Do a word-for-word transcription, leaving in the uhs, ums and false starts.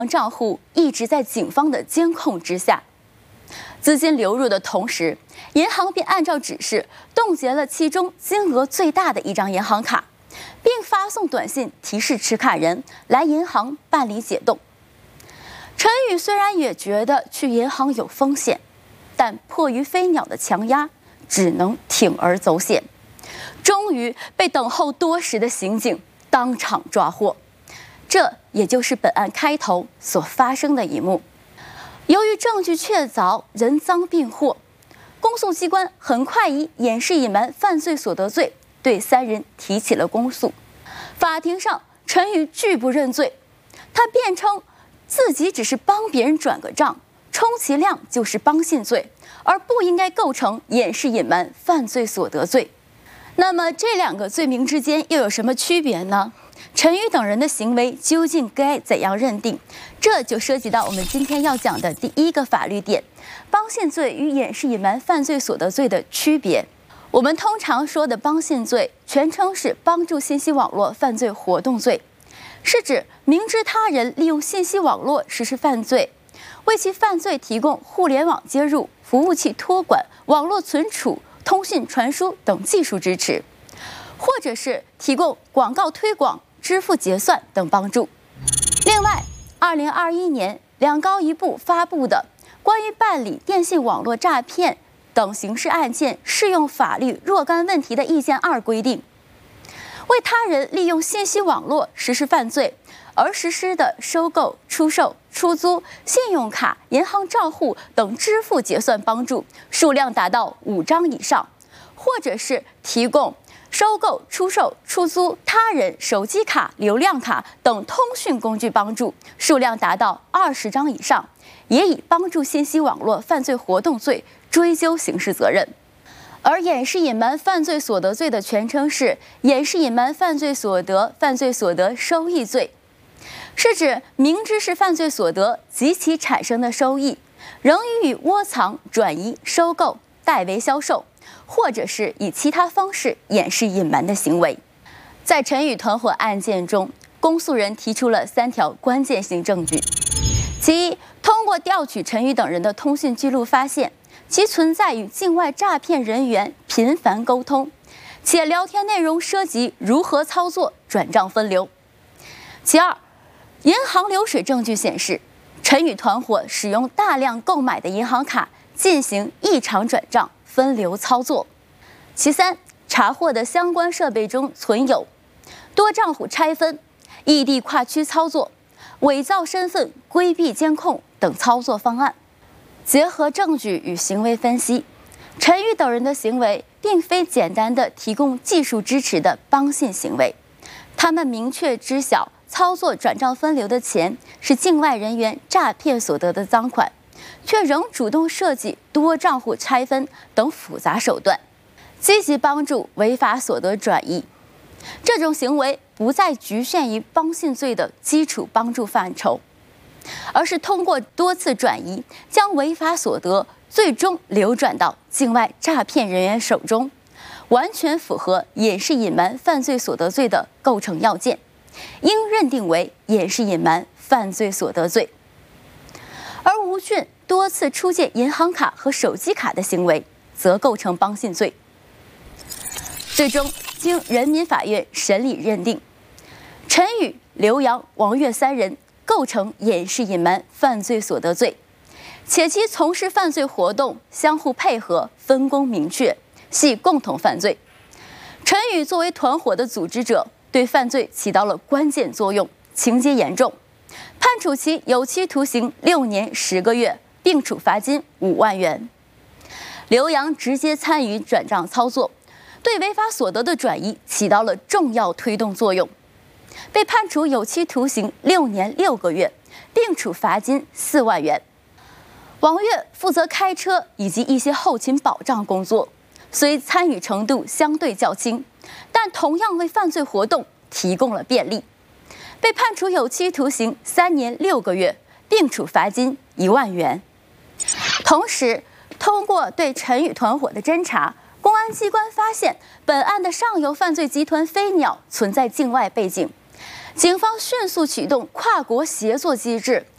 账户一直在警方的监控之下。资金流入的同时，银行便按照指示冻结了其中金额最大的一张银行卡，并发送短信提示持卡人来银行办理解冻。陈宇虽然也觉得去银行有风险，但迫于飞鸟的强压，只能铤而走险，终于被等候多时的刑警当场抓获。这也就是本案开头所发生的一幕。由于证据确凿，人赃并获，公诉机关很快以掩饰隐瞒犯罪所得罪对三人提起了公诉。法庭上，陈宇拒不认罪，他辩称自己只是帮别人转个账，充其量就是帮信罪，而不应该构成掩饰隐瞒犯罪所得罪。那么这两个罪名之间又有什么区别呢？陈宇等人的行为究竟该怎样认定？这就涉及到我们今天要讲的第一个法律点：帮信罪与掩饰隐瞒犯罪所得罪的区别。我们通常说的帮信罪，全称是帮助信息网络犯罪活动罪，是指明知他人利用信息网络实施犯罪，为其犯罪提供互联网接入、服务器托管、网络存储、通讯传输等技术支持，或者是提供广告推广、支付结算等帮助。另外，二零二一年两高一部发布的《关于办理电信网络诈骗等刑事案件适用法律若干问题的意见二》规定，为他人利用信息网络实施犯罪而实施的收购、出售、出租、信用卡、银行账户等支付结算帮助数量达到五张以上，或者是提供收购、出售、出租他人手机卡、流量卡等通讯工具帮助数量达到二十张以上，也以帮助信息网络犯罪活动罪追究刑事责任。而掩饰隐瞒犯罪所得罪的全称是掩饰隐瞒犯罪所得犯罪所得收益罪，是指明知是犯罪所得及其产生的收益，仍予以窝藏、转移、收购、代为销售，或者是以其他方式掩饰隐瞒的行为。在陈宇团伙案件中，公诉人提出了三条关键性证据。其一，通过调取陈宇等人的通讯记录发现，其存在与境外诈骗人员频繁沟通，且聊天内容涉及如何操作转账分流。其二，银行流水证据显示，陈宇团伙使用大量购买的银行卡进行异常转账分流操作。其三，查获的相关设备中存有多账户拆分、异地跨区操作、伪造身份、规避监控等操作方案。结合证据与行为分析，陈宇等人的行为并非简单的提供技术支持的帮信行为，他们明确知晓操作转账分流的钱是境外人员诈骗所得的赃款，却仍主动设计多账户拆分等复杂手段，积极帮助违法所得转移。这种行为不再局限于帮信罪的基础帮助范畴，而是通过多次转移，将违法所得最终流转到境外诈骗人员手中，完全符合掩饰隐瞒犯罪所得罪的构成要件，应认定为掩饰隐瞒犯罪所得罪。而吴俊多次出借银行卡和手机卡的行为，则构成帮信罪。最终，经人民法院审理认定，陈宇、刘洋、王月三人构成掩饰隐瞒犯罪所得罪，且其从事犯罪活动相互配合、分工明确，系共同犯罪。陈宇作为团伙的组织者，对犯罪起到了关键作用，情节严重，判处其有期徒刑六年十个月，并处罚金五万元。刘洋直接参与转账操作，对违法所得的转移起到了重要推动作用，被判处有期徒刑六年六个月，并处罚金四万元。王月负责开车以及一些后勤保障工作，虽参与程度相对较轻，但同样为犯罪活动提供了便利，被判处有期徒刑三年六个月，并处罚金一万元。同时，通过对陈宇团伙的侦查，公安机关发现本案的上游犯罪集团飞鸟存在境外背景，警方迅速启动跨国协作机制，